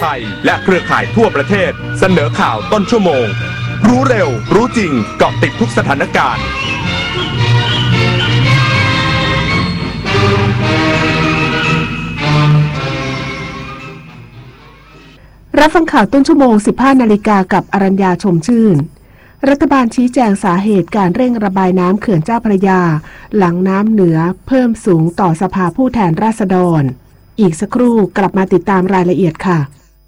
ไทยและเครือข่ายทั่วประเทศเสนอข่าวต้นชั่วโมงรู้เร็วรู้จริงเกาะติดทุกสถานการณ์รับฟังข่าวต้นชั่วโมง 15 นาฬิกากับอรัญญาชมชื่นรัฐบาลชี้แจงสาเหตุการเร่งระบายน้ำเขื่อนเจ้าพระยาหลังน้ำเหนือเพิ่มสูงต่อสภาผู้แทนราษฎรอีกสักครู่กลับมาติดตามรายละเอียดค่ะ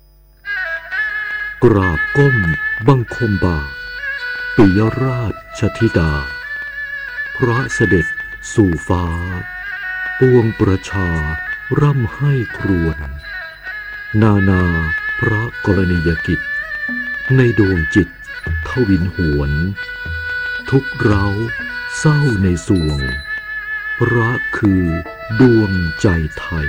กราบก้มบังคมบาทปิยราชธิดาพระเสด็จสู่ฟ้าปวงประชาร่ำให้ครวญนาพระกรณียกิจในดวงจิตทวินหวนทุกเร้าเศร้าในสวงพระคือดวงใจไทย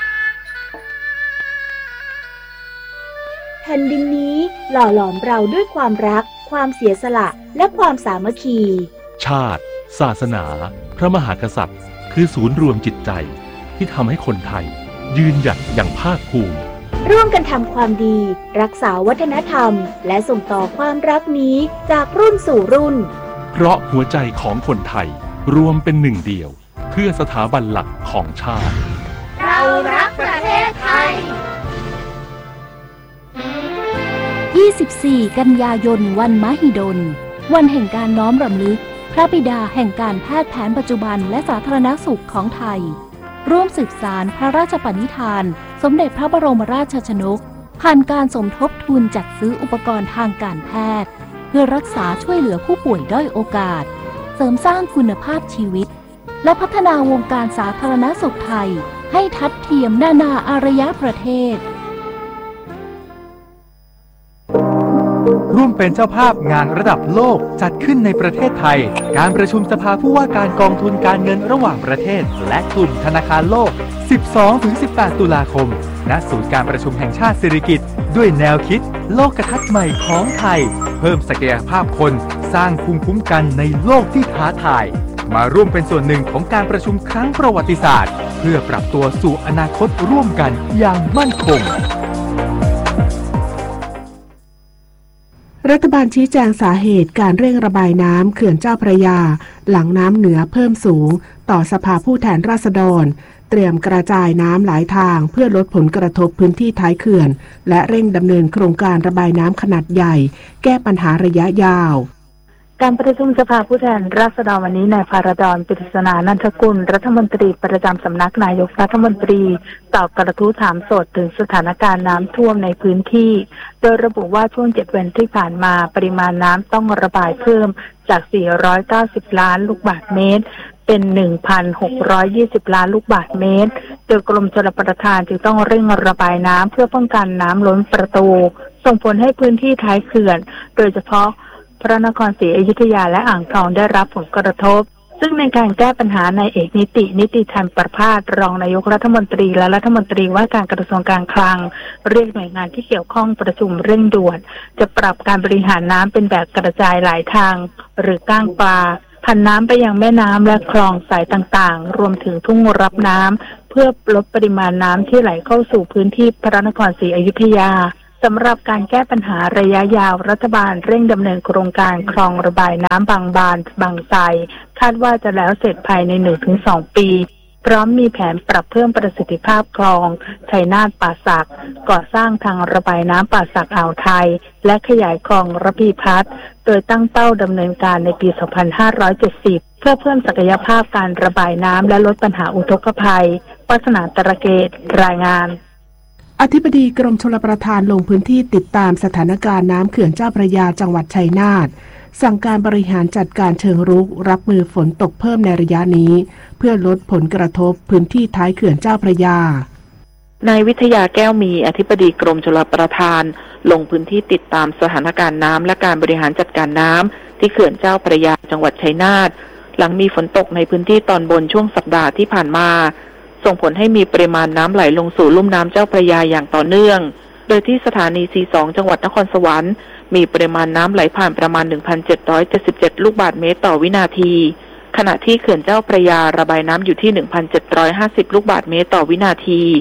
แผ่นดินนี้หล่อหลอมเราด้วยความรักความเสียสละและความสามัคคีชาติศาสนาพระมหากษัตริย์คือศูนย์รวมจิตใจที่ทำให้คนไทยยืนหยัดอย่างภาคภูมิร่วมกันทำความดีรักษาวัฒนธรรมและส่งต่อความรักนี้จากรุ่นสู่รุ่นเพราะหัวใจของคนไทยรวมเป็นหนึ่งเดียวเพื่อสถาบันหลักของชาติเรารักประเทศไทย 24 กันยายนวันมหิดลวันแห่งการน้อมรำลึกพระบิดาแห่งการแพทย์แผนปัจจุบันและสาธารณสุขของไทยร่วมสืบสานพระราชปณิธานสมเด็จพระบรมราชชนกผ่านการสมทบทุนจัดซื้ออุปกรณ์ทางการแพทย์เพื่อรักษาช่วยเหลือผู้ป่วยด้อยโอกาสเสริมสร้างคุณภาพชีวิตและพัฒนาวงการสาธารณสุขไทยให้ทัดเทียมนานาอารยประเทศร่วมเป็นเจ้าภาพงานระดับโลกจัดขึ้นในประเทศไทยการประชุมสภาผู้ว่าการกองทุนการเงินระหว่างประเทศและกลุ่มธนาคารโลก 12-18 ตุลาคมณศูนย์การประชุมแห่งชาติสิริกิติ์ด้วยแนวคิดโลกทัศน์ใหม่ของไทยเพิ่มศักยภาพคนสร้างภูมิคุ้มกันในโลกที่ท้าทายมาร่วมเป็นส่วนหนึ่งของการประชุมครั้งประวัติศาสตร์เพื่อปรับตัวสู่อนาคตร่วมกันอย่างมั่นคงรัฐบาลชี้แจงสาเหตุการเร่งระบายน้ำเขื่อนเจ้าพระยาหลังน้ำเหนือเพิ่มสูงต่อสภาผู้แทนราษฎรเตรียมกระจายน้ำหลายทางเพื่อลดผลกระทบพื้นที่ท้ายเขื่อนและเร่งดำเนินโครงการระบายน้ำขนาดใหญ่แก้ปัญหาระยะยาวการประชุมสภาผู้แทนราษฎรวันนี้นายภารดร ปริศนานันทกุลรัฐมนตรีประจำสำนักนายกรัฐมนตรีตอบกระทู้ถามสดถึงสถานการณ์น้ำท่วมในพื้นที่โดยระบุว่าช่วง7 วันที่ผ่านมาปริมาณน้ำต้องระบายเพิ่มจาก490 ล้านลูกบาศก์เมตรเป็น 1,620 ล้านลูกบาศก์เมตรโดยกรมชลประทานจึงต้องเร่งระบายน้ำเพื่อป้องกันน้ำล้นประตูส่งผลให้พื้นที่ท้ายเขื่อนโดยเฉพาะพระนครศรีอยุธยาและอ่างทองได้รับผลกระทบซึ่งในการแก้ปัญหานายเอกนิติธรรมประภาสรองนายกรัฐมนตรีและรัฐมนตรีว่าการกระทรวงการคลังเรียกหน่วยงานที่เกี่ยวข้องประชุมเร่งด่วนจะปรับการบริหารน้ำเป็นแบบกระจายหลายทางหรือก้างปลาพันน้ำไปยังแม่น้ำและคลองสายต่างๆรวมถึงทุ่งรับน้ำเพื่อลดปริมาณน้ำที่ไหลเข้าสู่พื้นที่พระนครศรีอยุธยาสำหรับการแก้ปัญหาระยะยาวรัฐบาลเร่งดำเนินโครงการคลองระบายน้ำบางบานบางไทรคาดว่าจะแล้วเสร็จภายใน 1-2 ปีพร้อมมีแผนปรับเพิ่มประสิทธิภาพคลองชัยนาทป่าสักก่อสร้างทางระบายน้ำป่าสักอ่าวไทยและขยายคลองระพีพัฒน์โดยตั้งเป้าดำเนินการในปี 2570 เพื่อเพิ่มศักยภาพการระบายน้ำและลดปัญหาอุทกภัยวัฒนาตระเกตรายงานอธิบดีกรมชลประทานลงพื้นที่ติดตามสถานการณ์น้ำเขื่อนเจ้าพระยาจังหวัดชัยนาทสั่งการบริหารจัดการเชิงรุกรับมือฝนตกเพิ่มในระยะนี้เพื่อลดผลกระทบพื้นที่ท้ายเขื่อนเจ้าพระยานายวิทยาแก้วมีอธิบดีกรมชลประทานลงพื้นที่ติดตามสถานการณ์น้ำและการบริหารจัดการน้ำที่เขื่อนเจ้าพระยาจังหวัดชัยนาทหลังมีฝนตกในพื้นที่ตอนบนช่วงสัปดาห์ที่ผ่านมาส่งผลให้มีปริมาณน้ำไหลลงสู่ลุ่มน้ำเจ้าพระยาอย่างต่อเนื่องโดยที่สถานี C2 จังหวัดนครสวรรค์มีปริมาณน้ำไหลผ่านประมาณ 1,777 ลูกบาศก์เมตรต่อวินาทีขณะที่เขื่อนเจ้าพระยาระบายน้ำอยู่ที่ 1,750 ลูกบาศก์เมตรต่อวินาที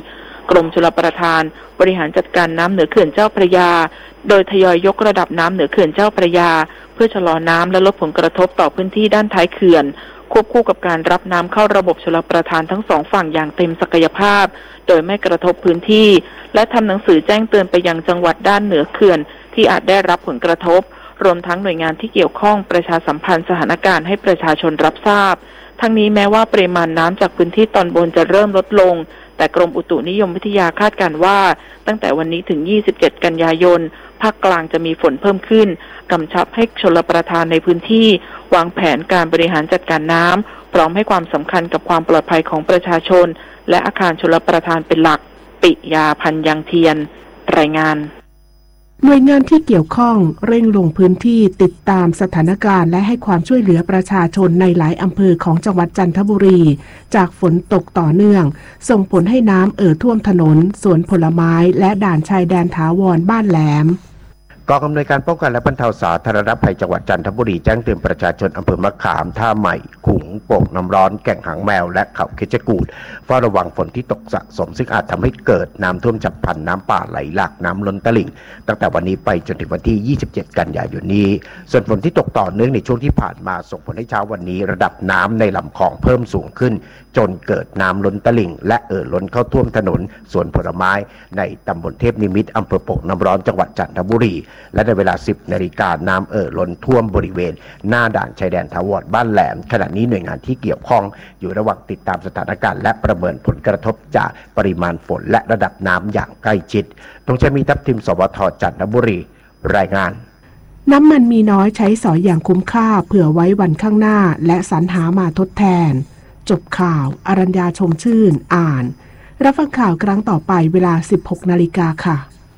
กรมชลประทานบริหารจัดการน้ำเหนือเขื่อนเจ้าพระยาโดยทยอยยกระดับน้ำเหนือเขื่อนเจ้าพระยาเพื่อชะลอน้ำและลดผลกระทบต่อพื้นที่ด้านท้ายเขื่อนควบคู่กับการรับน้ำเข้าระบบชลประทานทั้งสองฝั่งอย่างเต็มศักยภาพโดยไม่กระทบพื้นที่และทำหนังสือแจ้งเตือนไปยังจังหวัดด้านเหนือเขื่อนที่อาจได้รับผลกระทบรวมทั้งหน่วยงานที่เกี่ยวข้องประชาสัมพันธ์สถานการณ์ให้ประชาชนรับทราบทั้งนี้แม้ว่าปริมาณน้ำจากพื้นที่ตอนบนจะเริ่มลดลงแต่กรมอุตุนิยมวิทยาคาดการณ์ว่าตั้งแต่วันนี้ถึง27กันยายนภาคกลางจะมีฝนเพิ่มขึ้นกำชับให้ชลประทานในพื้นที่วางแผนการบริหารจัดการน้ำพร้อมให้ความสำคัญกับความปลอดภัยของประชาชนและอาคารชลประทานเป็นหลักปิยาพันยังเทียนรายงานหน่วยงานที่เกี่ยวข้องเร่งลงพื้นที่ติดตามสถานการณ์และให้ความช่วยเหลือประชาชนในหลายอำเภอของจังหวัดจันทบุรีจากฝนตกต่อเนื่องส่งผลให้น้ำท่วมถนนสวนผลไม้และด่านชายแดนถาวรบ้านแหลมกองอำนวยการป้องกันและบรรเทาสาธารณภัยจังหวัดจันทบุรีแจ้งเตือนประชาชนอำเภอมะขามท่าใหม่ขุงโป่งน้ำร้อนแก่งหางแมวและเขาคิชกูฏเฝ้าระวังฝนที่ตกสะสมซึ่งอาจทำให้เกิดน้ำท่วมฉับพลันน้ำป่าไหลหลากน้ำล้นตลิ่งตั้งแต่วันนี้ไปจนถึงวันที่27กันยายนนี้ส่วนฝนที่ตกต่อเนื่องในช่วงที่ผ่านมาส่งผลให้เช้าวันนี้ระดับน้ำในลำคลองเพิ่มสูงขึ้นจนเกิดน้ำล้นตลิ่งและล้นเข้าท่วมถนนสวนผลไม้ในตำบลเทพนิมิตรอำเภอโป่งน้ำร้อนจังหวัดจันทบุรีและในเวลา10 นาฬิกาน้ำล้นท่วมบริเวณหน้าด่านชายแดนถาวรบ้านแหลมขณะนี้หน่วยงานที่เกี่ยวข้องอยู่ระหว่างติดตามสถานการณ์และประเมินผลกระทบจากปริมาณฝนและระดับน้ำอย่างใกล้ชิดตรงจะมีทัพทิมสวทจันทบุรีรายงานน้ำมันมีน้อยใช้สอยอย่างคุ้มค่าเผื่อไว้วันข้างหน้าและสรรหามาทดแทนจบข่าวอรัญญาชมชื่นอ่านรับฟังข่าวครั้งต่อไปเวลา 16 นาฬิกาค่ะ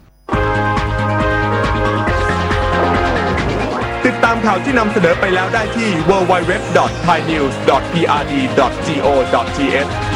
ติดตามข่าวที่นำเสนอไปแล้วได้ที่ www.thainews.prd.go.th